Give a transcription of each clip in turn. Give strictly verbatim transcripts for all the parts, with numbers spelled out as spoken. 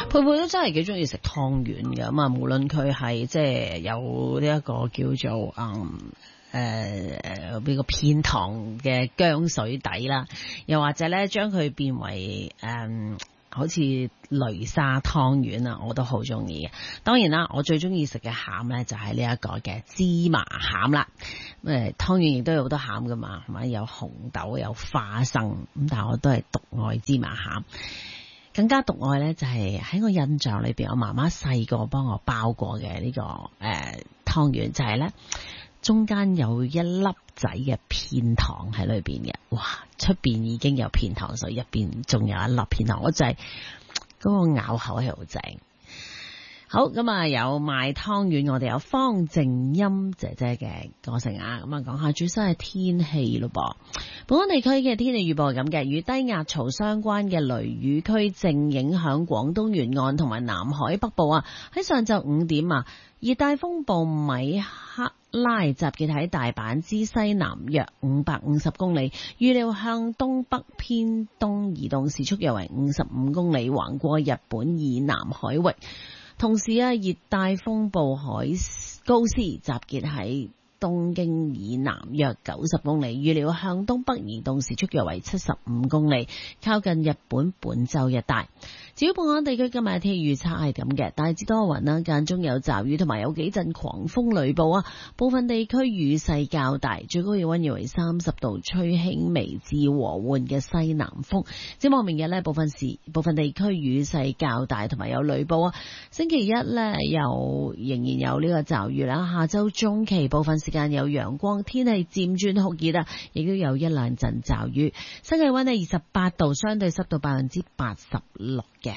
佩佩都真係幾中意食湯圓嘅，咁啊，無論佢係即係有呢一個叫做嗯誒誒呢個片糖嘅薑水底啦，又或者咧將佢變為誒。嗯好似雷沙湯圓啊，我都好中意嘅。當然啦，我最中意食嘅餡咧就係呢一個嘅芝麻餡啦。誒，湯圓亦都有好多餡噶嘛，係咪？有紅豆，有花生，咁但係我都係獨愛芝麻餡。更加獨愛咧就係喺我印象裏邊，我媽媽細個幫我包過嘅呢、這個誒、呃、湯圓，就係咧中間有一粒仔嘅片糖喺裏邊嘅，哇！出邊已經有片糖水，入邊仲有一粒片糖，我就係嗰個咬口係好正。好，咁啊，有賣湯圓，我哋有方靜音姐姐嘅歌聲啊，咁啊講下最新嘅天氣咯噃。本港地區嘅天氣預報係咁嘅，與低壓槽相關嘅雷雨區正影響廣東沿岸同埋南海北部啊。喺上晝五點啊，熱帶風暴米克拉集結喺大阪之西南約五百五十公里，預料向東北偏東移動，時速約為五十五公里，橫過日本以南海域。同時啊，熱帶風暴海高斯集結喺東京以南約九十公里，預料向東北移動，時速約為七十五公里，靠近日本本州一帶。至於本港地區今日嘅天氣預測係咁嘅，大致多雲啦，間中有驟雨同埋有幾陣狂風雷暴啊，部分地區雨勢較大，最高氣溫約為三十度，吹輕微至和緩嘅西南風。展望明日呢，部分時部分地區雨勢較大同埋有雷暴啊。星期一呢，又仍然有呢個驟雨啦，下周中期部分時間有陽光，天氣漸轉酷熱啊，亦都有一兩陣驟雨。新氣溫係二十八度，相對濕度百分之八十六嘅。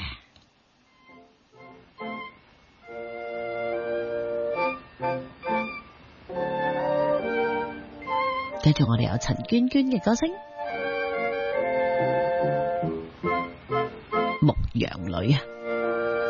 繼續我哋有陳娟娟嘅歌聲，牧羊女啊。